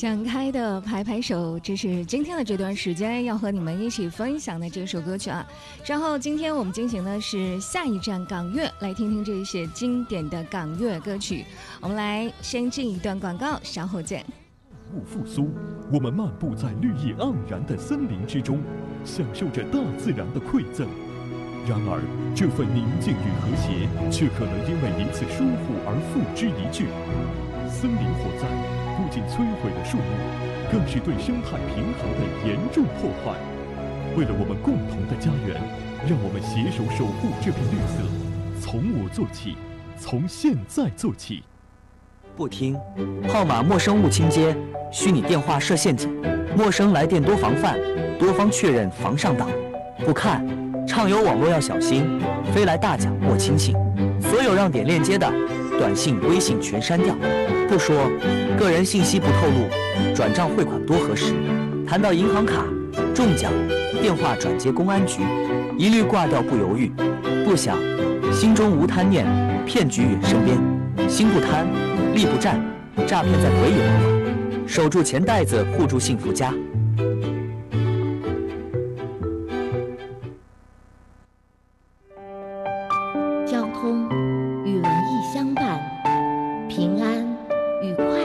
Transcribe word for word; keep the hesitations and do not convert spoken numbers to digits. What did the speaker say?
想开的拍拍手，这是今天的这段时间要和你们一起分享的这首歌曲啊。然后今天我们进行的是下一站港乐，来听听这些经典的港乐歌曲。我们来先进一段广告，稍后见。 物复苏，我们漫步在绿意盎然的森林之中，享受着大自然的馈赠。然而，这份宁静与和谐，却可能因为一次疏忽而付之一炬。森林火灾不仅摧毁了树木，更是对生态平衡的严重破坏。为了我们共同的家园，让我们携手守护这片绿色。从我做起，从现在做起。 不听，号码陌生勿倾接，虚拟电话设陷阱，陌生来电多防范，多方确认防上当。不看，畅游网络要小心，飞来大奖莫轻信。所有让点链接的短信、微信全删掉。不说，个人信息不透露，转账汇款多核实。谈到银行卡、中奖、电话转接公安局，一律挂掉不犹豫。不想，心中无贪念，骗局远身边。心不贪，力不战，诈骗在鬼眼窝。守住钱袋子，护住幸福家。